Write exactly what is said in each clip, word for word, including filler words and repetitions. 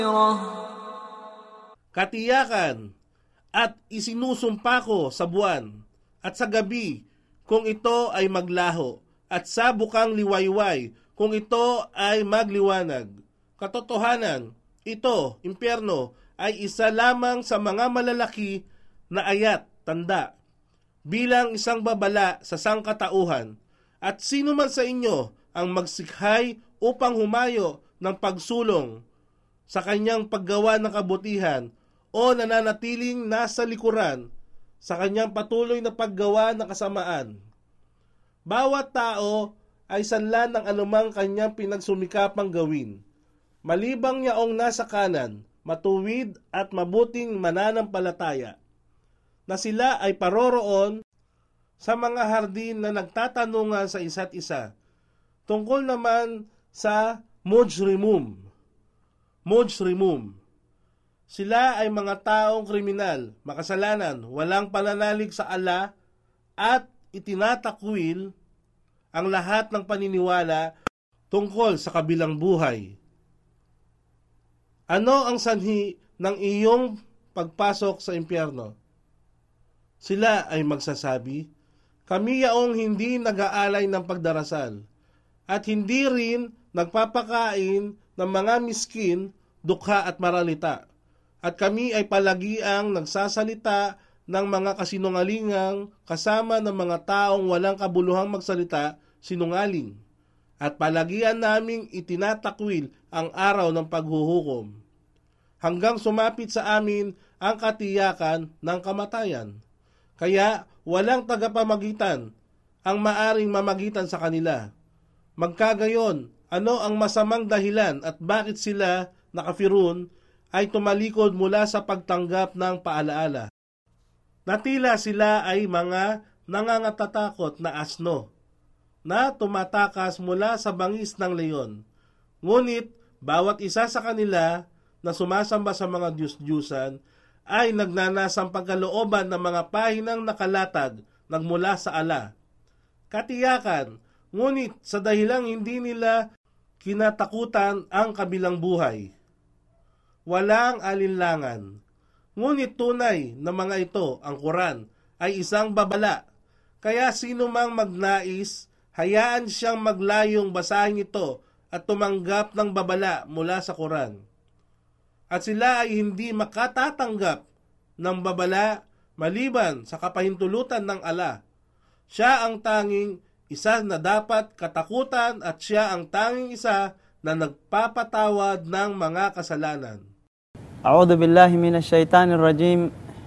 Katiyakan at isinusumpa ko sa buwan at sa gabi kung ito ay maglaho at sa bukang liwayway kung ito ay magliwanag. Katotohanan, ito, impyerno, ay isa lamang sa mga malalaki na ayat, tanda, bilang isang babala sa sangkatauhan. At sino man sa inyo ang magsikhay upang humayo ng pagsulong sa kanyang paggawa ng kabutihan o nananatiling nasa likuran sa kanyang patuloy na paggawa ng kasamaan. Bawat tao ay sanla ng anumang kanyang pinagsumikapang gawin, malibang yaong nasa kanan, matuwid at mabuting mananampalataya, na sila ay paroroon sa mga hardin na nagtatanungan sa isa't isa. Tungkol naman sa mujrimum. Mujrimum. Sila ay mga taong kriminal, makasalanan, walang pananalig sa Allah at itinatakwil ang lahat ng paniniwala tungkol sa kabilang buhay. Ano ang sanhi ng iyong pagpasok sa impyerno? Sila ay magsasabi, kami yaong hindi nag-aalay ng pagdarasal at hindi rin nagpapakain ng mga miskin, dukha at maralita. At kami ay palagiang nagsasalita ng mga kasinungalingang kasama ng mga taong walang kabuluhang magsalita, sinungaling. At palagian naming itinatakwil ang araw ng paghuhukom, hanggang sumapit sa amin ang katiyakan ng kamatayan. Kaya walang tagapamagitan ang maaring mamagitan sa kanila. Magkagayon, ano ang masamang dahilan at bakit sila nakafirun ay tumalikod mula sa pagtanggap ng paalaala? Natila sila ay mga nangangatatakot na asno na tumatakas mula sa bangis ng leon. Ngunit bawat isa sa kanila na sumasamba sa mga Diyos-Diyusan ay nagnanasang pagkalooban ng mga pahinang nakalatag nagmula sa ala. Katiyakan, ngunit sa dahilang hindi nila kinatakutan ang kabilang buhay, walang alinlangan. Ngunit tunay na mga ito, ang Quran, ay isang babala. Kaya sino mang magnais, hayaan siyang maglayong basahin ito at tumanggap ng babala mula sa Quran. At sila ay hindi makatatanggap ng babala maliban sa kapahintulutan ng Allah. Siya ang tanging isa na dapat katakutan at siya ang tanging isa na nagpapatawad ng mga kasalanan. A'udhu billahi minash shaitanir rajim.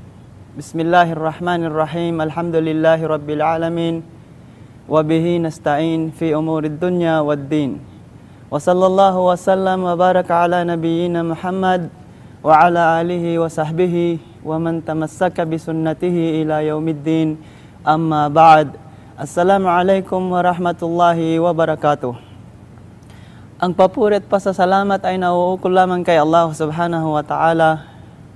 Bismillahirrahmanirrahim. Alhamdulillahi rabbil alamin. Wa bihi nasta'in fi umurid dunya wad din. Wa sallallahu wa sallam wa baraka ala nabiyyina Muhammad wa ala alihi wa sahbihi wa man tamassaka bi sunnatihi ila yaumiddin. Amma ba'd. Assalamu alaikum wa rahmatullahi wa barakatuh. Ang papuri at pasasalamat ay nauukol lamang kay Allah subhanahu wa ta'ala,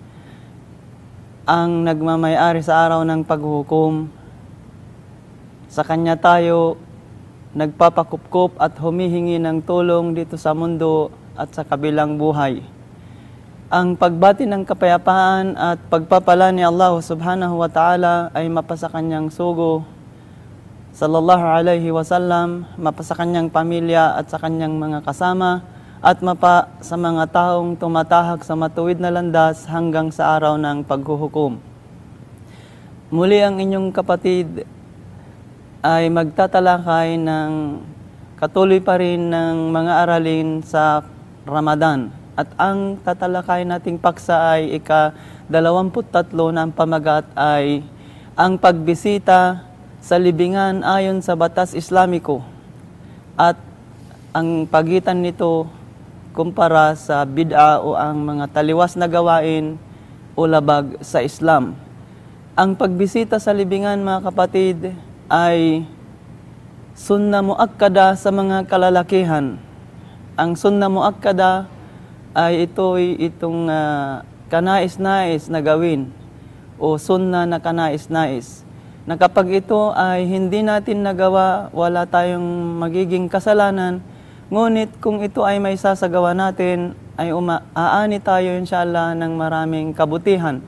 ang nagmamayari sa araw ng paghukom. Sa Kanya tayo nagpapakupkup at humihingi ng tulong dito sa mundo at sa kabilang buhay. Ang pagbati ng kapayapaan at pagpapala ni Allah subhanahu wa ta'ala ay mapasa Kanyang sugo, sallallahu alaihi wasallam, mapa sa kanyang pamilya at sa kanyang mga kasama, at mapa sa mga taong tumatahak sa matuwid na landas hanggang sa araw ng paghuhukom. Muli ang inyong kapatid ay magtatalakay ng katuloy pa rin ng mga aralin sa Ramadan. At ang tatalakay nating paksa ay ika-dalawamput tatlo na ang pamagat ay ang pagbisita sa libingan ayon sa batas Islamiko, at ang pagitan nito kumpara sa bid'a o ang mga taliwas na gawain o labag sa Islam. Ang pagbisita sa libingan, mga kapatid, ay sunna muakkada sa mga kalalakihan. Ang sunna muakkada ay ito'y itong uh, kanais-nais na gawin o sunna na kanais-nais, na kapag ito ay hindi natin nagawa, wala tayong magiging kasalanan. Ngunit kung ito ay may sasagawa natin ay umaaani tayo inshallah ng maraming kabutihan.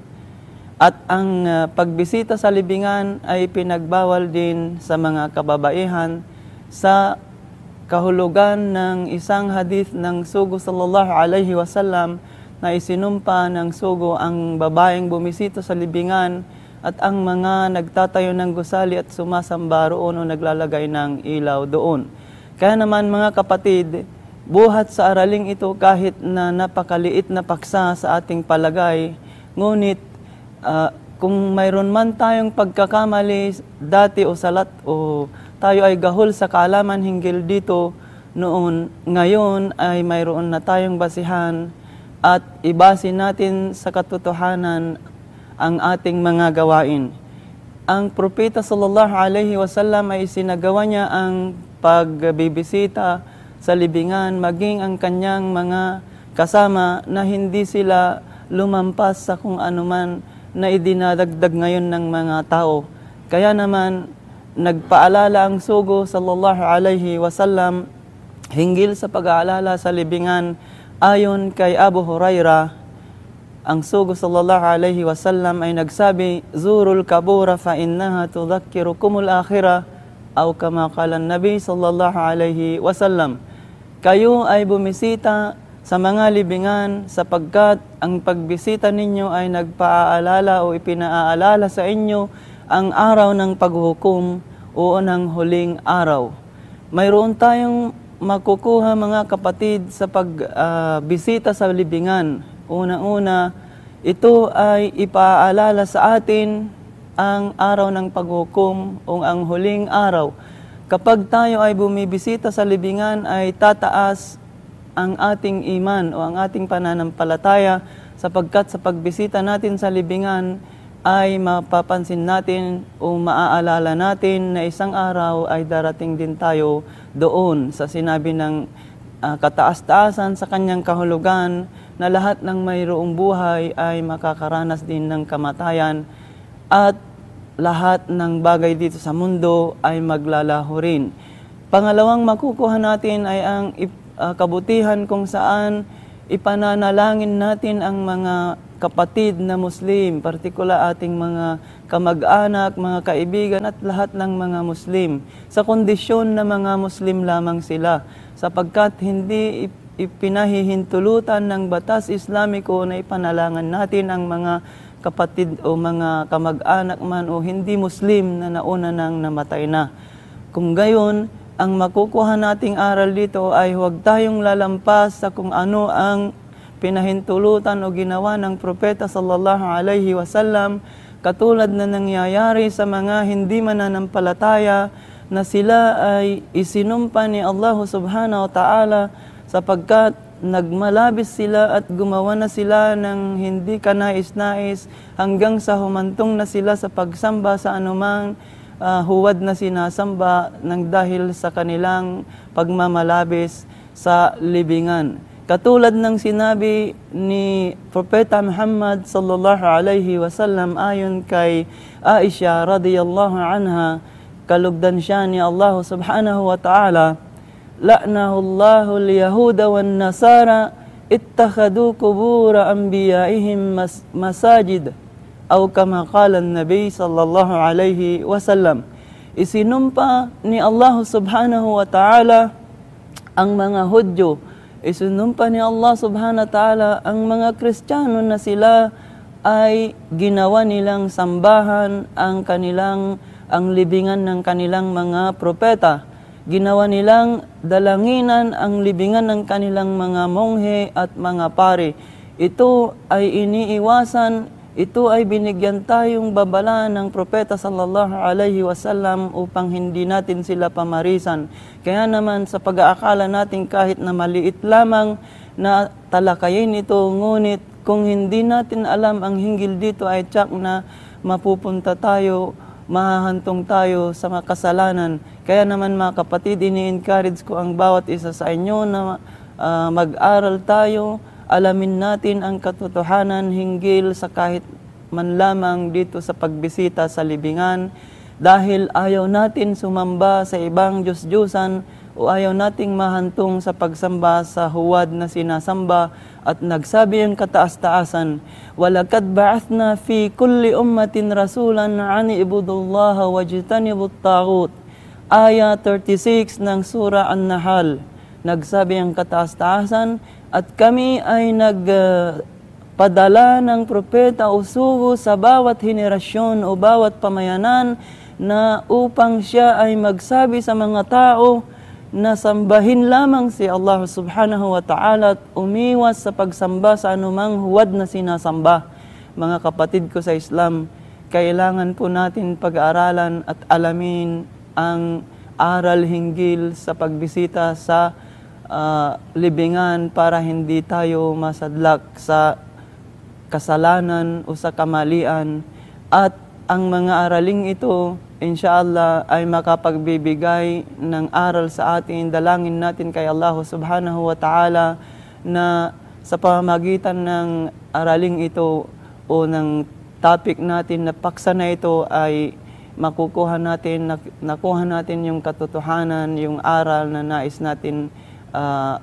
At ang uh, pagbisita sa libingan ay pinagbawal din sa mga kababaihan sa kahulugan ng isang hadith ng Sugo sallallahu alaihi wasallam na isinumpa ng Sugo ang babaeng bumisita sa libingan at ang mga nagtatayo ng gusali at sumasamba roon o naglalagay ng ilaw doon. Kaya naman mga kapatid, buhat sa araling ito kahit na napakaliit na paksa sa ating palagay, ngunit uh, kung mayroon man tayong pagkakamali dati o salat o tayo ay gahol sa kaalaman hinggil dito noon, ngayon ay mayroon na tayong basihan at ibase natin sa katotohanan ang ating mga gawain. Ang propeta sallallahu alaihi wasallam ay sinagawa niya ang pagbibisita sa libingan maging ang kanyang mga kasama na hindi sila lumampas sa kung anuman na idinadagdag ngayon ng mga tao. Kaya naman nagpaalala ang Sugo sallallahu alaihi wasallam hinggil sa pag-aalala sa libingan ayon kay Abu Hurairah. Ang Sugo sallallahu alaihi wasallam ay nagsabi, "Zurul kabura fa innaha tudhakkirukumul akhirah," aw kama qala an-nabi sallallahu alaihi wasallam. Kayo ay bumisita sa mga libingan sapagkat ang pagbisita ninyo ay nagpaaalala o ipinaaalala sa inyo ang araw ng paghukom o ng huling araw. Mayroon tayong makukuha mga kapatid sa pagbisita uh, sa libingan. Una-una, ito ay ipaalala sa atin ang araw ng paghukom o ang huling araw. Kapag tayo ay bumibisita sa libingan ay tataas ang ating iman o ang ating pananampalataya sapagkat sa pagbisita natin sa libingan ay mapapansin natin o maaalala natin na isang araw ay darating din tayo doon sa sinabi ng uh, kataas-taasan sa kanyang kahulugan na lahat ng mayroong buhay ay makakaranas din ng kamatayan at lahat ng bagay dito sa mundo ay maglalaho rin. Pangalawang makukuha natin ay ang uh, kabutihan kung saan ipananalangin natin ang mga kapatid na Muslim, partikular ating mga kamag-anak, mga kaibigan at lahat ng mga Muslim sa kondisyon na mga Muslim lamang sila sapagkat hindi ipinahihintulutan ng batas Islamiko na ipanalangan natin ang mga kapatid o mga kamag-anak man o hindi Muslim na nauna nang namatay na. Kung gayon, ang makukuha nating aral dito ay huwag tayong lalampas sa kung ano ang pinahintulutan o ginawa ng propeta sallallahu alaihi wasallam katulad na nangyayari sa mga hindi mananampalataya na sila ay isinumpa ni Allah subhanahu wa ta'ala sapagkat nagmalabis sila at gumawa na sila ng hindi kanais-nais hanggang sa humantong na sila sa pagsamba sa anumang uh, huwad na sinasamba ng dahil sa kanilang pagmamalabis sa libingan. Katulad ng sinabi ni Propeta Muhammad sallallahu alaihi wasallam ayon kay Aisha radhiyallahu anha, kalugdan siya ni Allah subhanahu wa ta'ala, "La'nahu Allahu al-yahuda wan nasara ittakhadhu qubur anbiya'ihim mas masajid." Aw kama qala an-nabi sallallahu alaihi wasallam. Isinumpa ni Allah subhanahu wa ta'ala ang mga Hudyo. Isinumpa ni Allah subhanahu wa ta'ala ang mga Kristiyano na sila ay ginawa nilang sambahan ang kanilang ang libingan ng kanilang mga propeta. Ginawa nilang dalanginan ang libingan ng kanilang mga monghe at mga pare. Ito ay iniiwasan, ito ay binigyan tayong babala ng propeta sallallahu alaihi wasallam upang hindi natin sila pamarisan. Kaya naman sa pag-aakala natin kahit na maliit lamang na talakayin ito, ngunit kung hindi natin alam ang hinggil dito ay tsak na mapupunta tayo, mahahantong tayo sa mga kasalanan. Kaya naman mga kapatid, ini-encourage ko ang bawat isa sa inyo na uh, mag-aral tayo, alamin natin ang katotohanan hinggil sa kahit man lamang dito sa pagbisita sa libingan dahil ayaw natin sumamba sa ibang Diyos-Diyosan o o ayaw nating mahantong sa pagsamba sa huwad na sinasamba. At nagsabi ang kataas-taasan, وَلَقَدْ بَعَثْنَا فِي كُلِّ أُمَّةٍ رَسُولًا عَنِ اعْبُدُوا اللَّهَ وَاجْتَنِبُوا الطَّاغُوتَ. Aya thirty-six ng Surah An-Nahl. Nagsabi ang kataas-taasan, at kami ay nagpadala uh, ng propeta o sugo sa bawat henerasyon o bawat pamayanan na upang siya ay magsabi sa mga tao na sambahin lamang si Allah subhanahu wa ta'ala at umiwas sa pagsamba sa anumang huwad na sinasamba. Mga kapatid ko sa Islam, kailangan po natin pag-aaralan at alamin ang aral hinggil sa pagbisita sa uh, libingan para hindi tayo masadlak sa kasalanan o sa kamalian. At ang mga araling ito, inshallah, ay makapagbibigay ng aral sa atin. Dalangin natin kay Allah subhanahu wa ta'ala na sa pamamagitan ng araling ito o ng topic natin na paksa na ito ay makukuha natin, nakuha natin yung katotohanan, yung aral na nais natin uh,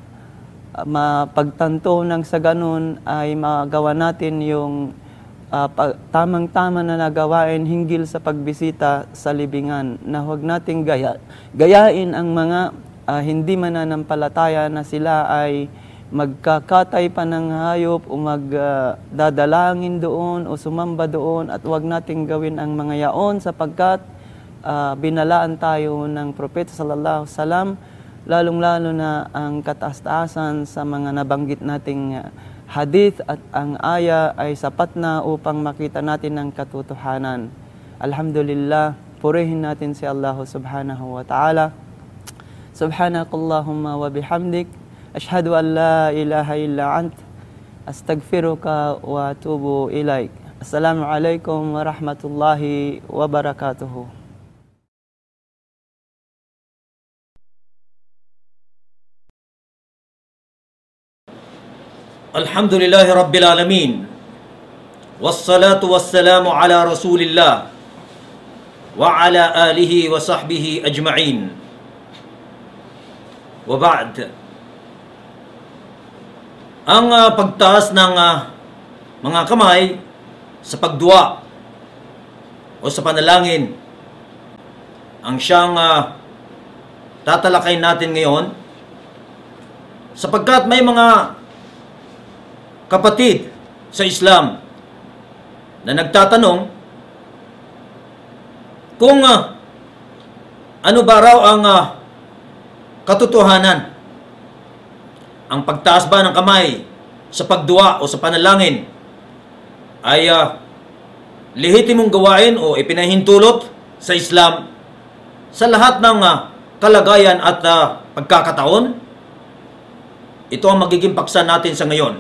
mapagtanto ng sa ganun ay magawa natin yung uh, pag, tamang-tama na nagawain hinggil sa pagbisita sa libingan, na huwag nating gaya, gayain ang mga uh, hindi mananampalataya na sila ay magkakatay pa ng hayop o magdadalangin uh, doon o sumamba doon, at huwag nating gawin ang mga yaon sapagkat uh, binalaan tayo ng Propeta sallallahu alaihi wasallam, lalong-lalo na ang kataas-taasan sa mga nabanggit nating uh, hadith at ang aya ay sapat na upang makita natin ang katotohanan. Alhamdulillah, purihin natin si Allah subhanahu wa ta'ala. Subhanakallahumma wa bihamdik, ashhadu an la ilaha illa ant, astaghfiruka wa atubu ilaik. Assalamu alaikum warahmatullahi wabarakatuh. Alhamdulillahi Rabbil Alamin, wassalatu wassalamu ala Rasulillah wa ala alihi wa sahbihi ajma'in. Wa ba'd. Ang uh, pagtaas ng uh, mga kamay sa pagdua o sa panalangin ang siyang uh, tatalakay natin ngayon, sapagkat may mga kapatid sa Islam na nagtatanong kung uh, ano ba raw ang uh, katotohanan. Ang pagtaas ba ng kamay sa pagdua o sa panalangin ay uh, lehitimong gawain o ipinahintulot sa Islam sa lahat ng uh, kalagayan at uh, pagkakataon? Ito ang magiging paksa natin sa ngayon.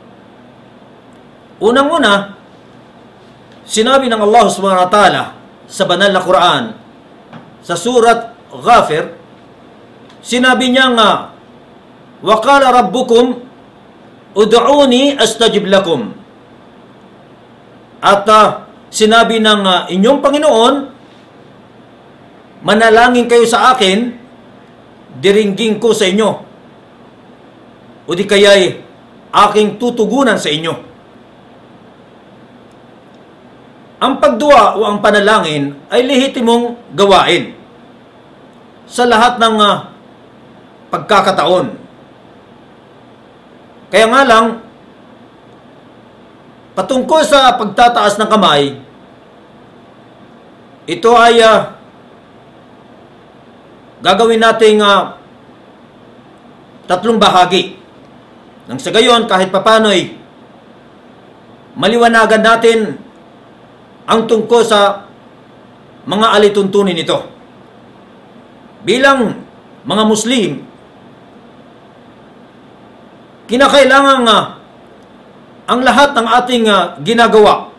Unang-una, sinabi ng Allah subhanahu wa ta'ala sa banal na Quran sa surat Ghafir, sinabi niya nga, وَقَالَ رَبُّكُمْ udu'uni astajib lakum. At uh, sinabi ng uh, inyong Panginoon, manalangin kayo sa akin, diringgin ko sa inyo, o di kaya'y aking tutugunan sa inyo. Ang pagdua o ang panalangin ay lehitimong gawain sa lahat ng uh, pagkakataon. Kaya nga lang, patungkol sa pagtataas ng kamay, ito ay uh, gagawin nating uh, tatlong bahagi. Nang sa gayon, kahit papano'y maliwanagan natin ang tungkol sa mga alituntunin nito. Bilang mga Muslim, kinakailangan uh, ang lahat ng ating uh, ginagawa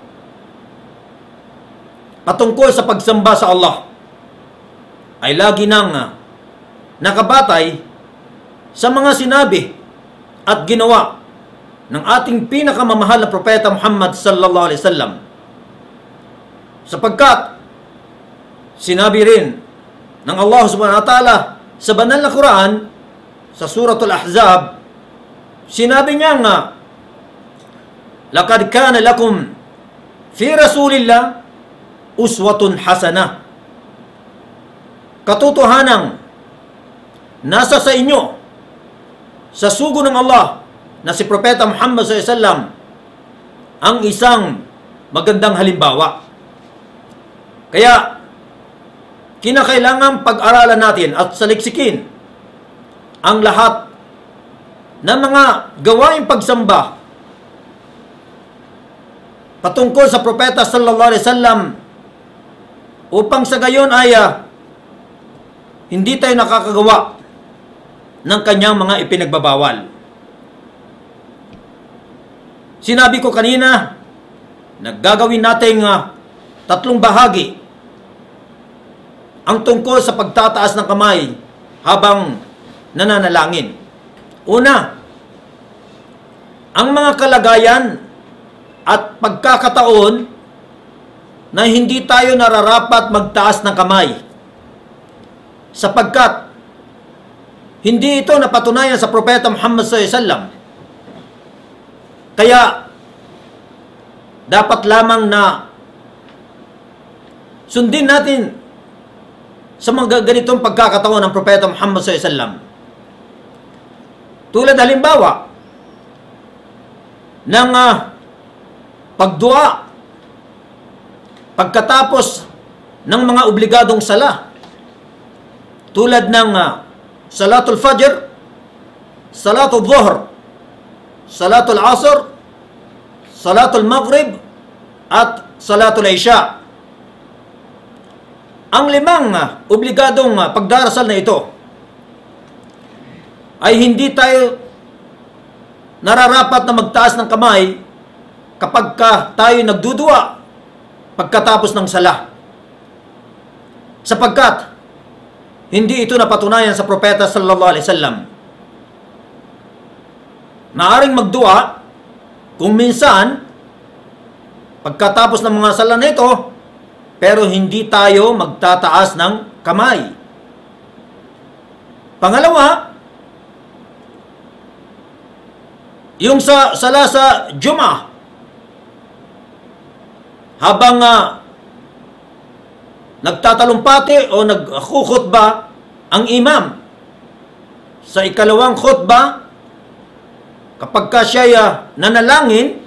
patungkol sa pagsamba sa Allah ay lagi nang uh, nakabatay sa mga sinabi at ginawa ng ating pinakamamahal na propeta Muhammad sallallahu alaihi wasallam, sapagkat sinabi rin ng Allah subhanahu wa ta'ala sa banal na Quran, sa Suratul Ahzab, sinabi niya nga, "Laqad kana lakum fi Rasulillah uswatun hasanah." Katotohanang nasa sa inyo, sa sugo ng Allah, na si Propeta Muhammad sallallahu alaihi wasallam, ang isang magandang halimbawa. Kaya, kinakailangan pag-aralan natin at saliksikin ang lahat ng mga gawaing pagsamba patungkol sa Propeta sallallahu alaihi wasallam, upang sa gayon ay uh, hindi tayo nakakagawa ng kanyang mga ipinagbabawal. Sinabi ko kanina, naggagawin natin uh, tatlong bahagi ang tungkol sa pagtataas ng kamay habang nananalangin. Una, ang mga kalagayan at pagkakataon na hindi tayo nararapat magtaas ng kamay, sapagkat hindi ito napatunayan sa Propeta Muhammad sallallahu alaihi wasallam. Kaya dapat lamang na sundin natin sa mga ganitong pagkakataon ng Propeta Muhammad sallallahu alaihi wasallam. Tulad halimbawa ng uh, pagdua pagkatapos ng mga obligadong sala, tulad ng uh, Salatul Fajr, Salatul Dhuhr, Salatul Asr, Salatul Maghrib, at Salatul Isha. Ang limang uh, obligadong uh, pagdarasal na ito ay hindi tayo nararapat na magtaas ng kamay kapag ka tayo nagdudua pagkatapos ng sala, sapagkat hindi ito napatunayan sa Propeta sallallahu alaihi wasallam. Maaring magdua kung minsan pagkatapos ng mga sala na ito, pero hindi tayo magtataas ng kamay. Pangalawa, yung sa sala sa Jum'ah, habang uh, nagtatalumpati o nagkhutba ang imam sa ikalawang khutba, kapag ka siya uh, nanalangin,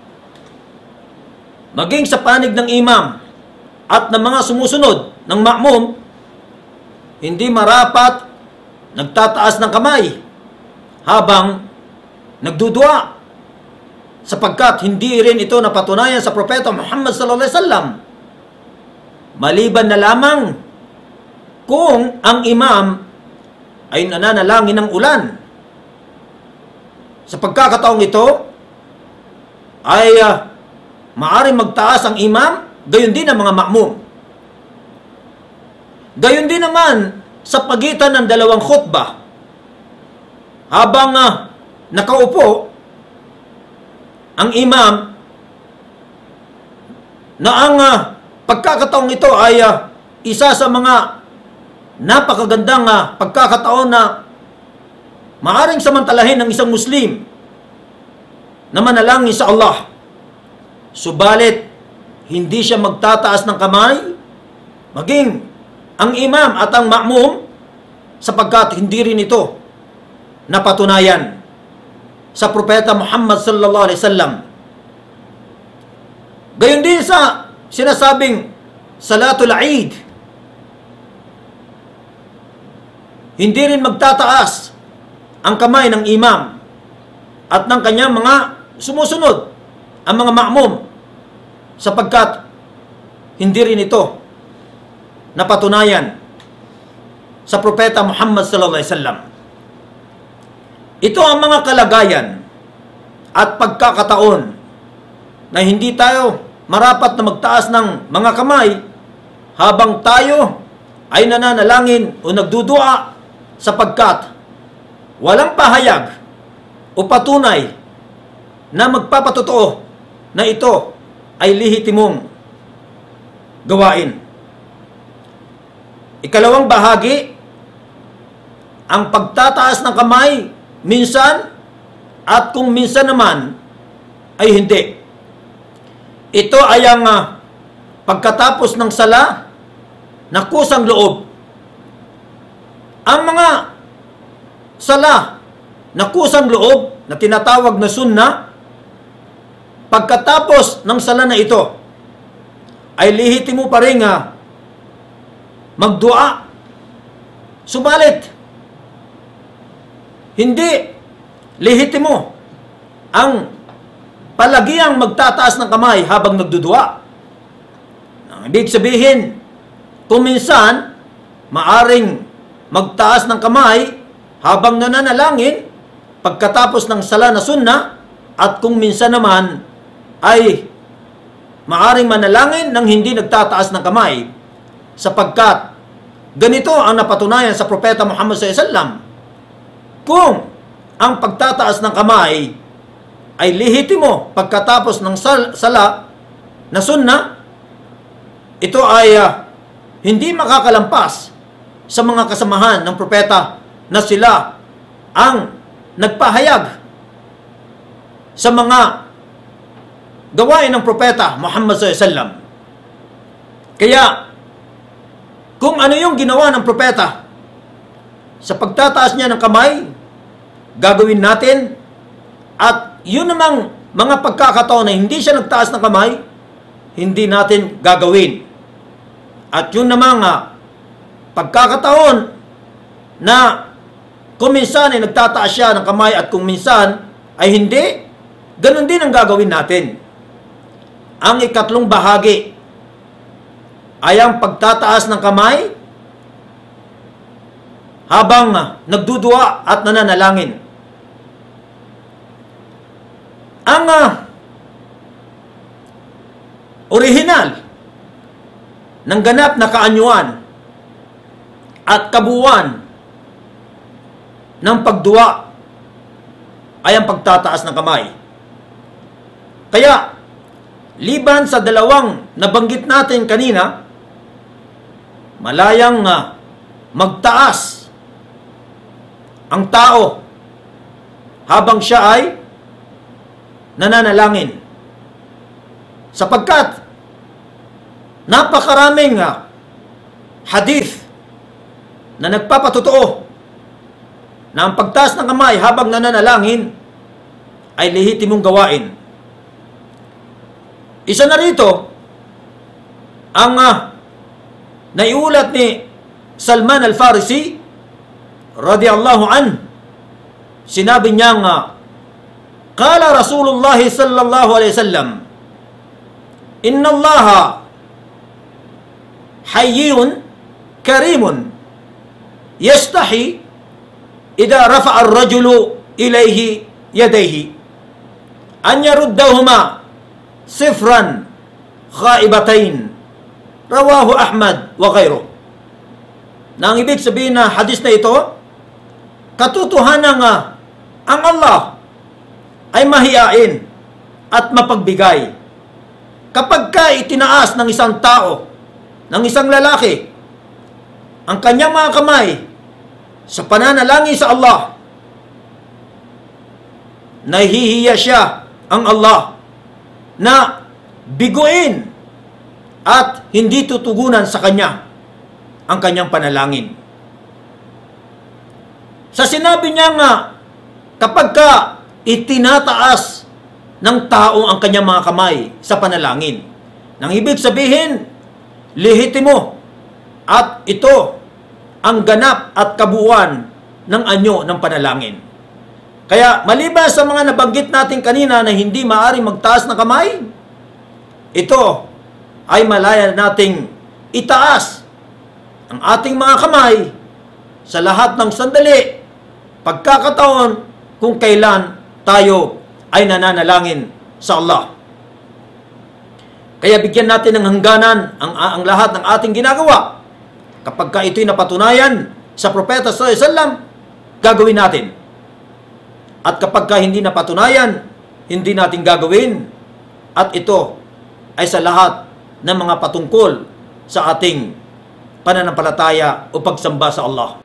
maging sa panig ng imam at ng mga sumusunod ng ma'mum, hindi marapat nagtataas ng kamay habang nagdudua, sapagkat hindi rin ito napatunayan sa Propeta Muhammad sallallahu alaihi wasallam, maliban na lamang kung ang imam ay nananalangin ng ulan. Sa pagkakataong ito ay uh, maaring magtaas ang imam, gayon din ang mga ma'mum. Gayon din naman sa pagitan ng dalawang khutbah, habang uh, nakaupo ang imam, na ang uh, pagkakataong ito ay uh, isa sa mga napakagandang uh, pagkakataon na maaring samantalahin ng isang Muslim na manalangin sa Allah. Subalit, hindi siya magtataas ng kamay, maging ang imam at ang ma'mum, sapagkat hindi rin ito napatunayan sa Propeta Muhammad sallallahu alaihi wasallam. Gayon din sa sinasabing Salatul Eid, hindi rin magtataas ang kamay ng imam at ng kanyang mga sumusunod, ang mga ma'mum, sapagkat hindi rin ito napatunayan sa Propeta Muhammad sallallahu alaihi wasallam. Ito ang mga kalagayan at pagkakataon na hindi tayo marapat na magtaas ng mga kamay habang tayo ay nananalangin o nagdudua, sapagkat walang pahayag o patunay na magpapatotoo na ito ay lehitimong gawain. Ikalawang bahagi ang pagtataas ng kamay minsan at kung minsan naman ay hindi. Ito ay ang uh, pagkatapos ng sala na kusang loob. Ang mga sala na kusang loob na tinatawag na sunna, pagkatapos ng sala na ito, ay lihitin mo pa rin uh, magdua. Subalit, hindi lihitin mo ang palagiang magtataas ng kamay habang nagdudua. Ang ibig sabihin, kung minsan, maaring magtaas ng kamay habang nananalangin pagkatapos ng sala na sunna, at kung minsan naman ay maaring manalangin nang hindi nagtataas ng kamay, sapagkat ganito ang napatunayan sa Propeta Muhammad sallallahu alaihi wasallam. Kung ang pagtataas ng kamay ay lehitimo pagkatapos ng sal- sala na sunna, ito ay uh, hindi makakalampas sa mga kasamahan ng propeta na sila ang nagpahayag sa mga gawain ng propeta Muhammad sallallahu alaihi wasallam. Kaya, kung ano yung ginawa ng propeta sa pagtataas niya ng kamay, gagawin natin. At yun namang mga pagkakataon na hindi siya nagtaas ng kamay, hindi natin gagawin. At yun namang uh, pagkakataon na kung minsan ay nagtataas siya ng kamay at kung minsan ay hindi, ganun din ang gagawin natin. Ang ikatlong bahagi ay ang pagtataas ng kamay habang uh, nagdudua at nananalangin. Ang uh, orihinal ng ganap na kaanyuan at kabuuan ng pagdua ay ang pagtataas ng kamay. Kaya, liban sa dalawang nabanggit natin kanina, malayang uh, magtaas ang tao habang siya ay nananalangin. Sapagkat napakaraming uh, hadith na nagpapatotoo na ang pagtaas ng kamay habang nananalangin ay lehitimong gawain. Isa na rito ang uh, naiulat ni Salman al-Farisi radiyallahu an. Sinabi niya nga, Qala Rasulullah sallallahu alaihi wasallam, Inna Allaha hayyun karimun yastahi idha rafa'a ar-rajulu ilayhi yadayhi an yaruddahuma sifran khaibatain. Rawahu Ahmad wa ghayruh. Na ang ibig sabihin na hadis na ito, katotohanan nga ang Allah ay mahiyain at mapagbigay. Kapag ka itinaas ng isang tao, ng isang lalaki, ang kanyang mga kamay sa pananalangin sa Allah, nahihiya siya ang Allah na biguin at hindi tutugunan sa kanya ang kanyang panalangin. Sa sinabi niya nga, kapag ka itinataas ng tao ang kanyang mga kamay sa panalangin, nang ibig sabihin, lehitimo at ito ang ganap at kabuuan ng anyo ng panalangin. Kaya maliban sa mga nabanggit natin kanina na hindi maaaring magtaas ng kamay, ito ay malaya nating itaas ang ating mga kamay sa lahat ng sandali, pagkakataon kung kailan tayo ay nananalangin sa Allah. Kaya bigyan natin ng hangganan ang, ang lahat ng ating ginagawa. Kapag ka ito'y napatunayan sa Propeta sallallahu alaihi wasallam, gagawin natin. At kapag ka hindi napatunayan, hindi natin gagawin. At ito ay sa lahat ng mga patungkol sa ating pananampalataya o pagsamba sa Allah.